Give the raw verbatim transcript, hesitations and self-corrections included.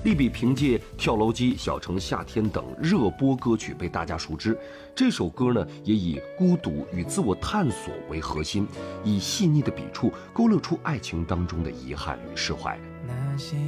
利比凭借《跳楼机》《小城夏天》等热播歌曲被大家熟知。这首歌呢，也以孤独与自我探索为核心，以细腻的笔触勾勒出爱情当中的遗憾与释怀。 那些